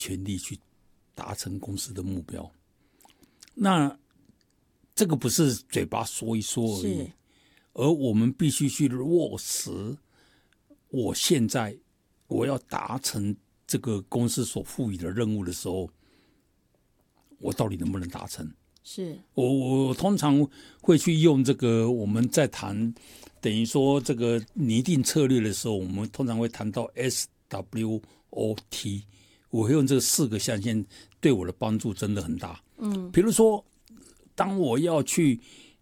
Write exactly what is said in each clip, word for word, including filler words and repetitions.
全力去达成公司的目标。那这个不是嘴巴说一说而已，而我们必须去落实。我现在我要达成这个公司所赋予的任务的时候，我到底能不能达成？ 是我我通常会去用这个，我们在谈等于说这个拟定策略的时候，我们通常会谈到 S W O T， 我会用这四个象限，对我的帮助真的很大。嗯，比如说，当我要去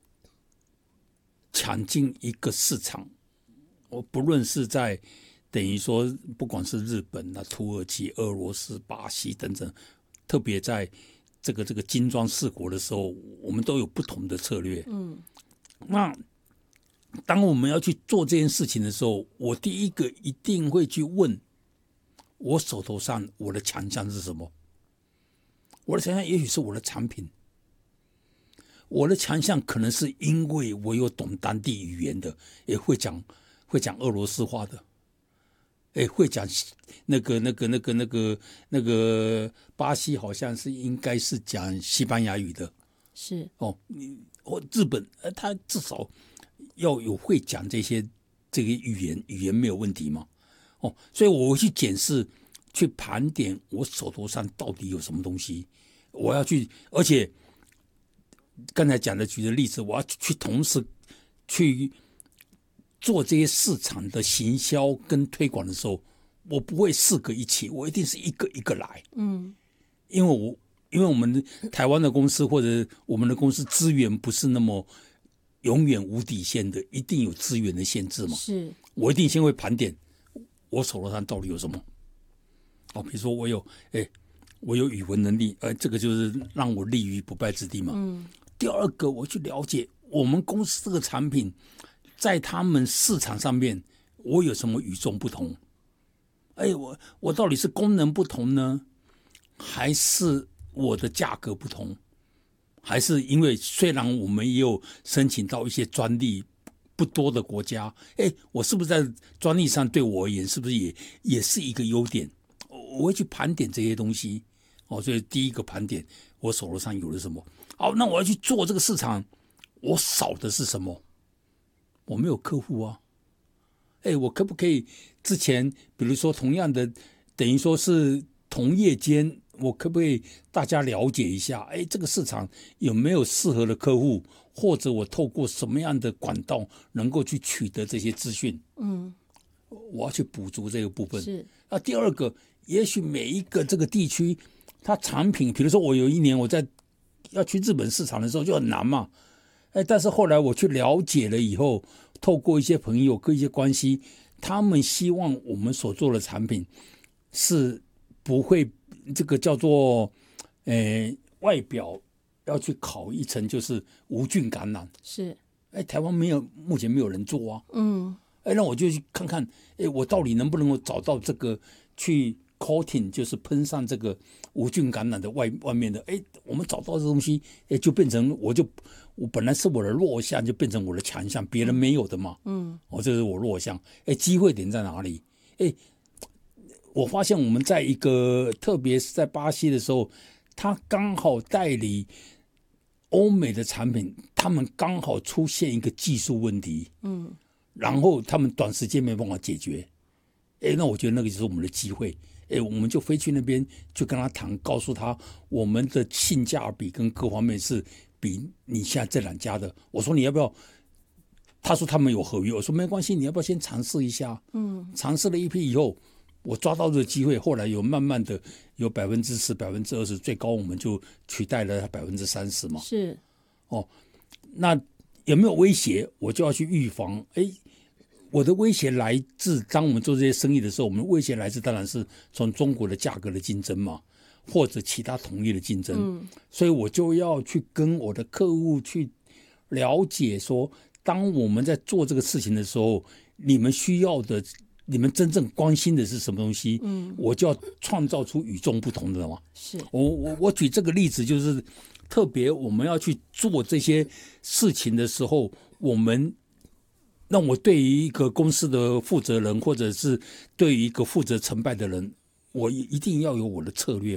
抢进一个市场，我不论是在等于说，不管是日本啊、土耳其、俄罗斯、巴西等等，特别在这个这个金砖四国的时候，我们都有不同的策略。嗯，那当我们要去做这件事情的时候，我第一个一定会去问，我手头上我的强项是什么？我的强项也许是我的产品，我的强项可能是因为我有懂当地语言的，也会讲会讲俄罗斯话的。哎，会讲那个、那个、那个、那个、那个巴西好像是应该是讲西班牙语的， 是哦，或日本，呃，他至少要有会讲这些这个语言，语言没有问题嘛，哦，所以我会去检视、去盘点我手头上到底有什么东西，我要去，而且刚才讲的举的例子，我要去同时去做这些市场的行销跟推广的时候，我不会四个一起，我一定是一个一个来。嗯，因为我因为我们台湾的公司或者我们的公司资源不是那么永远无底线的，一定有资源的限制嘛。 是， 我一定先会盘点我手头上到底有什么。哦，比如说我有哎，我有语文能力，呃，这个就是让我立于不败之地嘛。嗯。第二个，我去了解我们公司这个产品。在他们市场上面，我有什么与众不同？哎，我我到底是功能不同呢，还是我的价格不同？还是因为虽然我们也有申请到一些专利不多的国家，哎，我是不是在专利上对我而言，是不是也也是一个优点？我会去盘点这些东西。哦，所以第一个盘点我手头上有了什么。好，那我要去做这个市场，我少的是什么？我没有客户啊，哎，我可不可以之前，比如说同样的，等于说是同业间，我可不可以大家了解一下？哎，这个市场有没有适合的客户，或者我透过什么样的管道能够去取得这些资讯？嗯，我要去补足这个部分。 是。 那第二个，也许每一个这个地区，它产品，比如说我有一年我在要去日本市场的时候就很难嘛。哎，但是后来我去了解了以后，透过一些朋友跟一些关系，他们希望我们所做的产品是不会这个叫做，呃，外表要去烤一层就是无菌感染。 是， 哎，台湾没有，目前没有人做啊。嗯，哎，那我就去看看，哎，我到底能不能够找到这个去 coating， 就是喷上这个无菌感染的外外面的，哎，我们找到这东西，哎，就变成我就。我本来是我的弱项，就变成我的强项，别人没有的嘛。嗯，哦，这是我弱项。哎，机会点在哪里？哎，我发现我们在一个，特别是在巴西的时候，他刚好代理欧美的产品，他们刚好出现一个技术问题。嗯，然后他们短时间没办法解决。哎，那我觉得那个就是我们的机会。哎，我们就飞去那边，就跟他谈，告诉他我们的性价比跟各方面是。比你现在这两家的，我说你要不要？他说他们有合约，我说没关系，你要不要先尝试一下？嗯，尝试了一批以后，我抓到这个机会，后来有慢慢的有百分之十、百分之二十，最高我们就取代了百分之三十嘛。 是， 哦，那有没有威胁？我就要去预防。哎，我的威胁来自当我们做这些生意的时候，我们威胁来自当然是从中国的价格的竞争嘛。或者其他同业的竞争、嗯，所以我就要去跟我的客户去了解说，当我们在做这个事情的时候，你们需要的、你们真正关心的是什么东西？嗯，我就要创造出与众不同的嘛。 是， 我我我举这个例子，就是特别我们要去做这些事情的时候，我们让我对于一个公司的负责人，或者是对于一个负责成败的人，我一定要有我的策略。